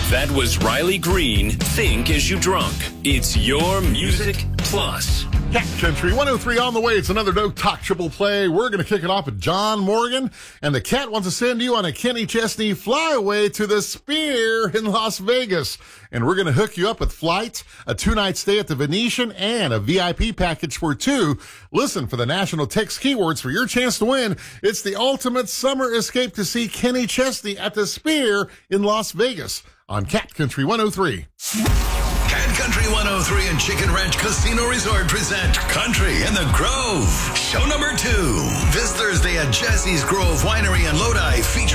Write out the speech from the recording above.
That was Riley Green, Think As You Drunk. It's your Music Plus. Cat Country 103 on the way. It's another No Talk Triple Play. We're going to kick it off with John Morgan. And the Cat wants to send you on a Kenny Chesney flyaway to the Sphere in Las Vegas. And we're going to hook you up with flights, a 2-night stay at the Venetian, and a VIP package for 2. Listen for the national text keywords for your chance to win. It's the ultimate summer escape to see Kenny Chesney at the Sphere in Las Vegas on Cat Country 103. Cat Country 103 and Chicken Ranch Casino Resort present Country in the Grove. Show number 2. This Thursday at Jesse's Grove Winery in Lodi featuring